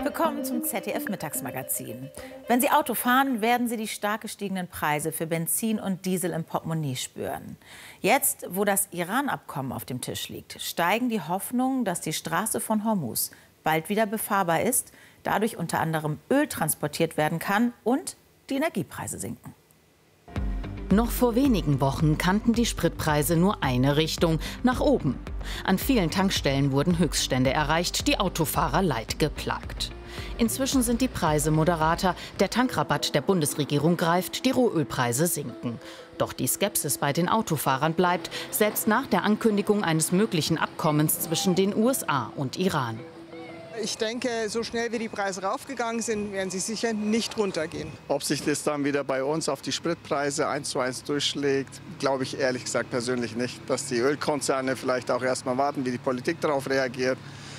Willkommen zum ZDF-Mittagsmagazin. Wenn Sie Auto fahren, werden Sie die stark gestiegenen Preise für Benzin und Diesel im Portemonnaie spüren. Jetzt, wo das Iran-Abkommen auf dem Tisch liegt, steigen die Hoffnungen, dass die Straße von Hormuz bald wieder befahrbar ist, dadurch unter anderem Öl transportiert werden kann und die Energiepreise sinken. Noch vor wenigen Wochen kannten die Spritpreise nur eine Richtung, nach oben. An vielen Tankstellen wurden Höchststände erreicht, die Autofahrer leid geplagt. Inzwischen sind die Preise moderater, der Tankrabatt der Bundesregierung greift, die Rohölpreise sinken. Doch die Skepsis bei den Autofahrern bleibt, selbst nach der Ankündigung eines möglichen Abkommens zwischen den USA und Iran. Ich denke, so schnell wie die Preise raufgegangen sind, werden sie sicher nicht runtergehen. Ob sich das dann wieder bei uns auf die Spritpreise 1:1 durchschlägt, glaube ich ehrlich gesagt persönlich nicht. Dass die Ölkonzerne vielleicht auch erst mal warten, wie die Politik darauf reagiert.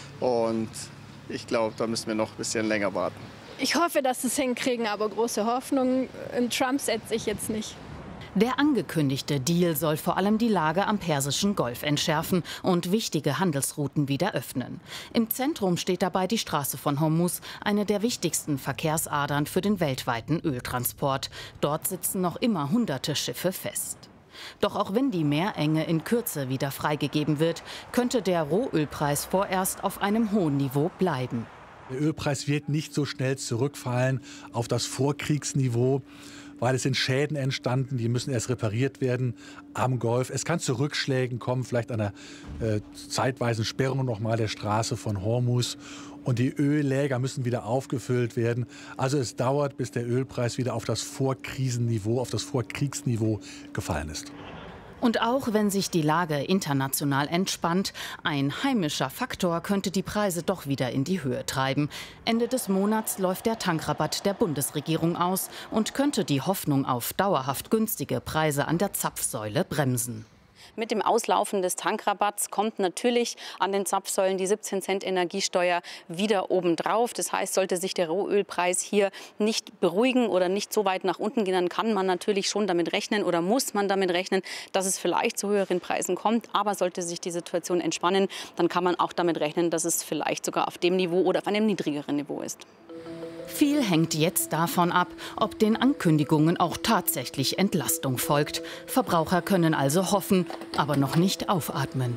Und ich glaube, da müssen wir noch ein bisschen länger warten. Ich hoffe, dass sie es hinkriegen, aber große Hoffnung in Trump setze ich jetzt nicht. Der angekündigte Deal soll vor allem die Lage am Persischen Golf entschärfen und wichtige Handelsrouten wieder öffnen. Im Zentrum steht dabei die Straße von Hormuz, eine der wichtigsten Verkehrsadern für den weltweiten Öltransport. Dort sitzen noch immer hunderte Schiffe fest. Doch auch wenn die Meerenge in Kürze wieder freigegeben wird, könnte der Rohölpreis vorerst auf einem hohen Niveau bleiben. Der Ölpreis wird nicht so schnell zurückfallen auf das Vorkriegsniveau, weil es sind Schäden entstanden, die müssen erst repariert werden am Golf. Es kann zu Rückschlägen kommen, vielleicht einer zeitweisen Sperrung nochmal der Straße von Hormuz. Und die Ölläger müssen wieder aufgefüllt werden. Also es dauert, bis der Ölpreis wieder auf das Vorkrisenniveau, auf das Vorkriegsniveau gefallen ist. Und auch wenn sich die Lage international entspannt, ein heimischer Faktor könnte die Preise doch wieder in die Höhe treiben. Ende des Monats läuft der Tankrabatt der Bundesregierung aus und könnte die Hoffnung auf dauerhaft günstige Preise an der Zapfsäule bremsen. Mit dem Auslaufen des Tankrabatts kommt natürlich an den Zapfsäulen die 17 Cent Energiesteuer wieder obendrauf. Das heißt, sollte sich der Rohölpreis hier nicht beruhigen oder nicht so weit nach unten gehen, dann kann man natürlich schon damit rechnen oder muss man damit rechnen, dass es vielleicht zu höheren Preisen kommt. Aber sollte sich die Situation entspannen, dann kann man auch damit rechnen, dass es vielleicht sogar auf dem Niveau oder auf einem niedrigeren Niveau ist. Viel hängt jetzt davon ab, ob den Ankündigungen auch tatsächlich Entlastung folgt. Verbraucher können also hoffen, aber noch nicht aufatmen.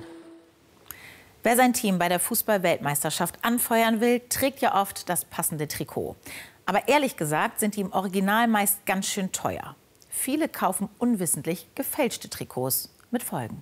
Wer sein Team bei der Fußball-Weltmeisterschaft anfeuern will, trägt ja oft das passende Trikot. Aber ehrlich gesagt sind die im Original meist ganz schön teuer. Viele kaufen unwissentlich gefälschte Trikots mit Folgen.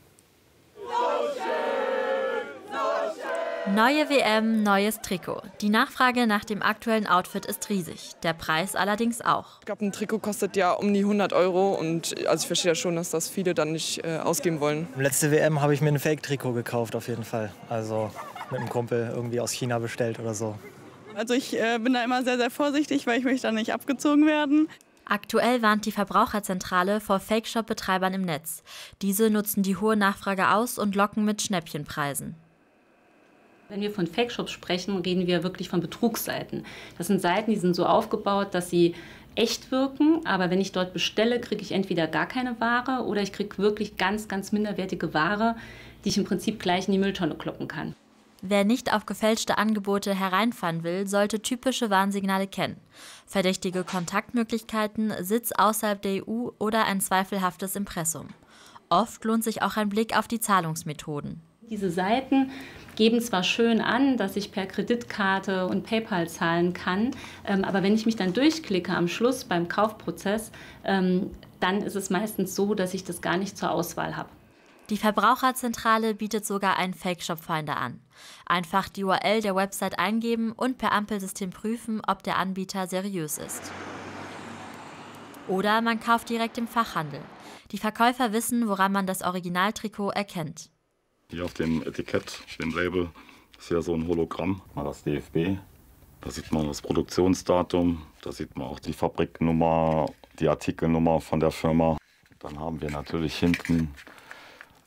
Neue WM, neues Trikot. Die Nachfrage nach dem aktuellen Outfit ist riesig, der Preis allerdings auch. Ich glaube, ein Trikot kostet ja um die 100 € und also ich verstehe ja schon, dass das viele dann nicht ausgeben wollen. Letzte WM habe ich mir ein Fake-Trikot gekauft auf jeden Fall, also mit einem Kumpel irgendwie aus China bestellt oder so. Also ich bin da immer sehr, sehr vorsichtig, weil ich möchte da nicht abgezogen werden. Aktuell warnt die Verbraucherzentrale vor Fake-Shop-Betreibern im Netz. Diese nutzen die hohe Nachfrage aus und locken mit Schnäppchenpreisen. Wenn wir von Fake-Shops sprechen, reden wir wirklich von Betrugsseiten. Das sind Seiten, die sind so aufgebaut, dass sie echt wirken, aber wenn ich dort bestelle, kriege ich entweder gar keine Ware oder ich kriege wirklich ganz, ganz minderwertige Ware, die ich im Prinzip gleich in die Mülltonne kloppen kann. Wer nicht auf gefälschte Angebote hereinfallen will, sollte typische Warnsignale kennen. Verdächtige Kontaktmöglichkeiten, Sitz außerhalb der EU oder ein zweifelhaftes Impressum. Oft lohnt sich auch ein Blick auf die Zahlungsmethoden. Diese Seiten geben zwar schön an, dass ich per Kreditkarte und PayPal zahlen kann, aber wenn ich mich dann durchklicke am Schluss beim Kaufprozess, dann ist es meistens so, dass ich das gar nicht zur Auswahl habe. Die Verbraucherzentrale bietet sogar einen Fake-Shop-Finder an. Einfach die URL der Website eingeben und per Ampelsystem prüfen, ob der Anbieter seriös ist. Oder man kauft direkt im Fachhandel. Die Verkäufer wissen, woran man das Originaltrikot erkennt. Hier auf dem Etikett, dem Label, ist ja so ein Hologramm, mal das DFB. Da sieht man das Produktionsdatum, da sieht man auch die Fabriknummer, die Artikelnummer von der Firma. Dann haben wir natürlich hinten